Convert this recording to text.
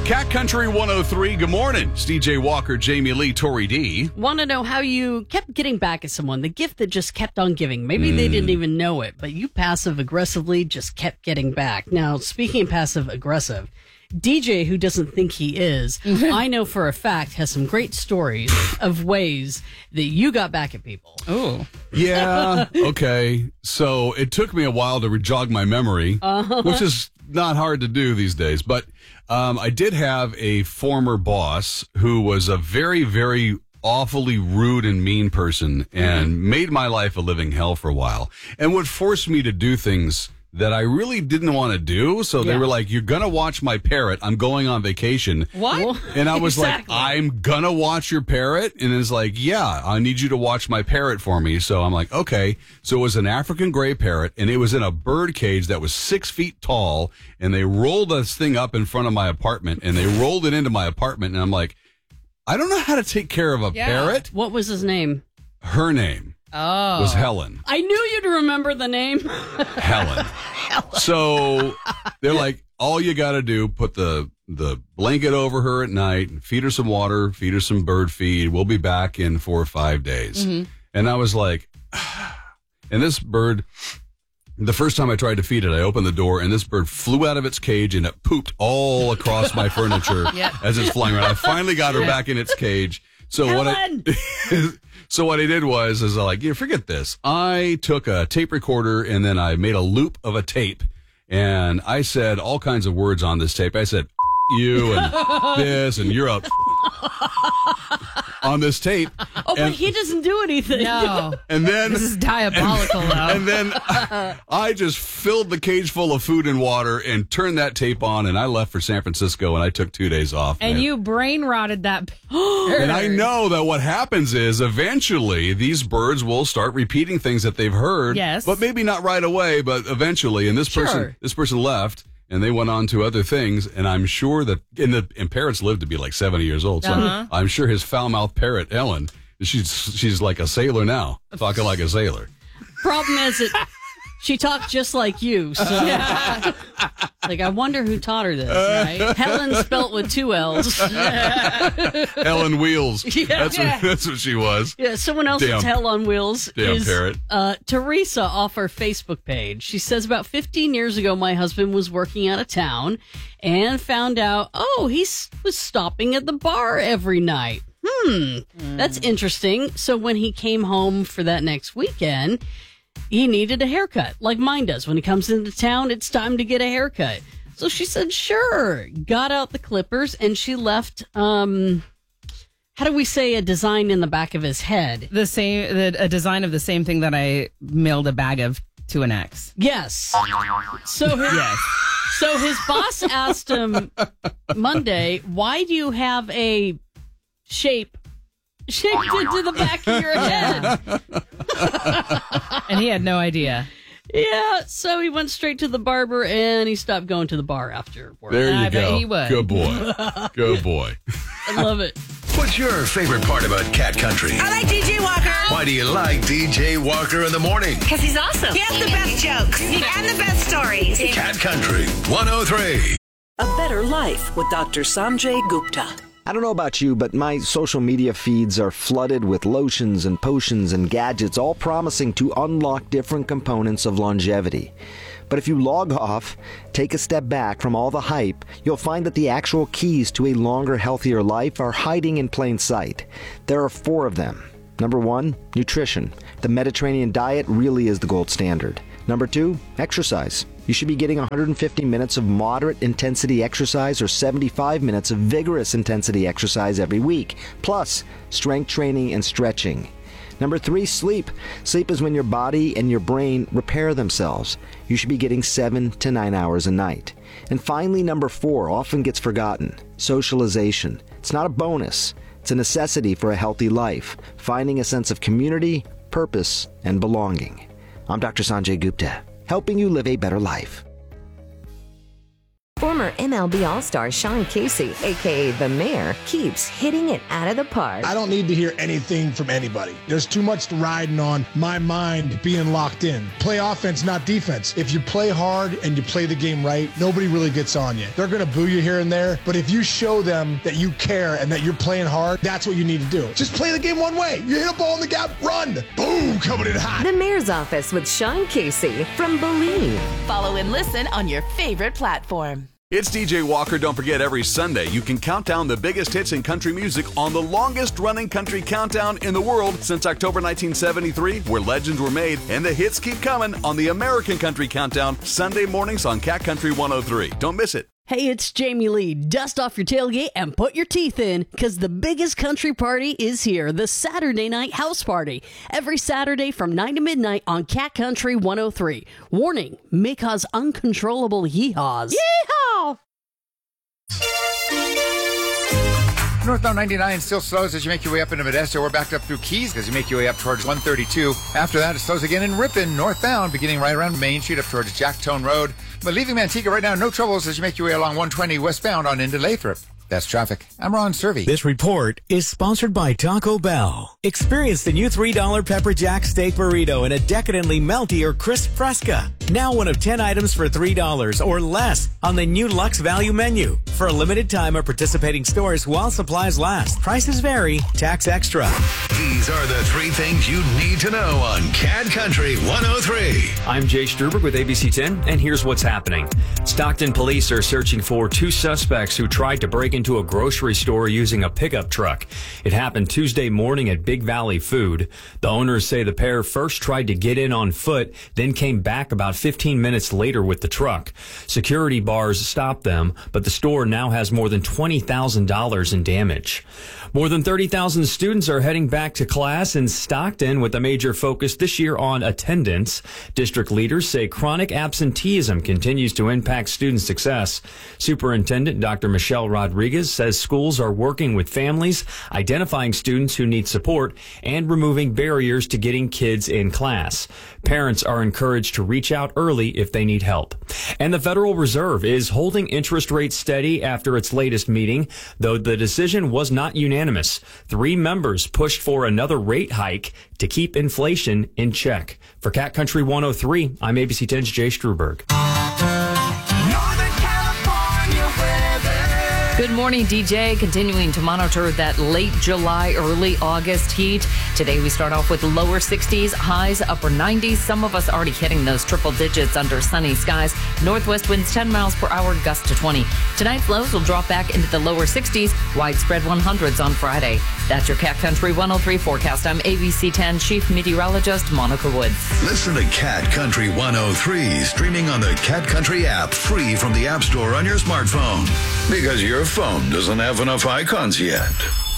Cat Country 103, good morning. It's DJ Walker, Jamie Lee, Tori D. Want to know how you kept getting back at someone, the gift that just kept on giving. Maybe they didn't even know it, but you passive-aggressively just kept getting back. Now, speaking of passive-aggressive, DJ, who doesn't think he is, I know for a fact, has some great stories of ways that you got back at people. Oh. Yeah, okay. So it took me a while to jog my memory, which is not hard to do these days, but I did have a former boss who was a very, very awfully rude and mean person and made my life a living hell for a while and would force me to do things that I really didn't want to do. So they were like, you're going to watch my parrot. I'm going on vacation. What? And I was Exactly. like, I'm going to watch your parrot? And it's like, yeah, I need you to watch my parrot for me. So I'm like, okay. So it was an African gray parrot, and it was in a bird cage that was 6 feet tall, and they rolled this thing up in front of my apartment, and they rolled it into my apartment, and I'm like, I don't know how to take care of a parrot. What was his name? Her name was Helen. I knew you'd remember the name. Helen. So they're like, all you got to do, put the blanket over her at night, feed her some water, feed her some bird feed. We'll be back in 4 or 5 days. And I was like, and this bird, the first time I tried to feed it, I opened the door and this bird flew out of its cage and it pooped all across my furniture as it's flying around. I finally got her back in its cage. So what I did was I like, forget this. I took a tape recorder and then I made a loop of a tape and I said all kinds of words on this tape. I said, you and this and you're up on this tape. Oh, but he doesn't do anything. No. And then This is diabolical, though. and then I just filled the cage full of food and water and turned that tape on and I left for San Francisco and I took 2 days off. And man. you brain rotted that. And I know that what happens is eventually these birds will start repeating things that they've heard. Yes. But maybe not right away, but eventually. And this person left and they went on to other things. And I'm sure that and parrots live to be like 70 years old. So I'm sure his foul-mouthed parrot, Ellen, she's like a sailor now, talking like a sailor. Problem is she talked just like you. So, like, I wonder who taught her this, right? Helen spelt with 2 L's. Ellen Wheels. That's what she was. Yeah, someone else that's hell on wheels is parrot. Teresa off our Facebook page. She says, about 15 years ago, my husband was working out of town and found out, he was stopping at the bar every night. That's interesting. So when he came home for that next weekend, he needed a haircut, like mine does. When he comes into town, it's time to get a haircut. So she said, sure. Got out the clippers, and she left, how do we say, a design in the back of his head? A design of the same thing that I mailed a bag of to an ex. Yes. So his boss asked him Monday, why do you have a shape shaped into the back of your head? And he had no idea. Yeah, so he went straight to the barber and he stopped going to the bar after work. There you I go. bet he would. Good boy. Good boy. I love it. What's your favorite part about Cat Country? I like DJ Walker. Why do you like DJ Walker in the morning? Because he's awesome. He has the best jokes and the best stories. Cat Country 103. A Better Life with Dr. Sanjay Gupta. I don't know about you, but my social media feeds are flooded with lotions and potions and gadgets, all promising to unlock different components of longevity. But if you log off, take a step back from all the hype, you'll find that the actual keys to a longer, healthier life are hiding in plain sight. There are 4 of them. Number 1, nutrition. The Mediterranean diet really is the gold standard. Number 2, exercise. You should be getting 150 minutes of moderate intensity exercise or 75 minutes of vigorous intensity exercise every week, plus strength training and stretching. Number 3, sleep. Sleep is when your body and your brain repair themselves. You should be getting 7 to 9 hours a night. And finally, number 4 often gets forgotten. Socialization. It's not a bonus. It's a necessity for a healthy life, finding a sense of community, purpose, and belonging. I'm Dr. Sanjay Gupta, helping you live a better life. For Former MLB All-Star Sean Casey, a.k.a. The Mayor, keeps hitting it out of the park. I don't need to hear anything from anybody. There's too much riding on my mind being locked in. Play offense, not defense. If you play hard and you play the game right, nobody really gets on you. They're going to boo you here and there, but if you show them that you care and that you're playing hard, that's what you need to do. Just play the game one way. You hit a ball in the gap, run. Boom, coming in hot. The Mayor's Office with Sean Casey from Believe. Follow and listen on your favorite platform. It's DJ Walker. Don't forget, every Sunday you can count down the biggest hits in country music on the longest running country countdown in the world since October 1973, where legends were made and the hits keep coming on the American Country Countdown, Sunday mornings on Cat Country 103. Don't miss it. Hey, it's Jamie Lee. Dust off your tailgate and put your teeth in, because the biggest country party is here, the Saturday Night House Party. Every Saturday from 9 to midnight on Cat Country 103. Warning, may cause uncontrollable yeehaws. Yeehaw! Northbound 99 still slows as you make your way up into Modesto. We're backed up through Keys as you make your way up towards 132. After that, it slows again in Ripon, northbound, beginning right around Main Street up towards Jacktone Road. But leaving Manteca right now, no troubles as you make your way along 120 westbound on into Lathrop. That's traffic. I'm Ron Servey. This report is sponsored by Taco Bell. Experience the new $3 Pepper Jack Steak Burrito in a decadently melty or crisp fresca. Now one of 10 items for $3 or less on the new Lux Value menu. For a limited time at participating stores while supplies last. Prices vary. Tax extra. These are the three things you need to know on Cat Country 103. I'm Jay Struberg with ABC 10, and here's what's happening. Stockton police are searching for two suspects who tried to break into a grocery store using a pickup truck. It happened Tuesday morning at Big Valley Food. The owners say the pair first tried to get in on foot, then came back about 15 minutes later with the truck. Security bars stopped them, but the store now has more than $20,000 in damage. More than 30,000 students are heading back to class in Stockton with a major focus this year on attendance. District leaders say chronic absenteeism continues to impact student success. Superintendent Dr. Michelle Rodriguez says schools are working with families, identifying students who need support, and removing barriers to getting kids in class. Parents are encouraged to reach out early if they need help. And the Federal Reserve is holding interest rates steady after its latest meeting, though the decision was not unanimous. 3 members pushed for another rate hike to keep inflation in check. For Cat Country 103, I'm ABC 10's Jay Struberg. Good morning, DJ. Continuing to monitor that late July, early August heat. Today we start off with lower 60s, highs upper 90s. Some of us already hitting those triple digits under sunny skies. Northwest winds 10 miles per hour, gust to 20. Tonight's lows will drop back into the lower 60s, widespread 100s on Friday. That's your Cat Country 103 forecast. I'm ABC 10 Chief Meteorologist Monica Woods. Listen to Cat Country 103 streaming on the Cat Country app, free from the App Store on your smartphone. Because your phone doesn't have enough icons yet.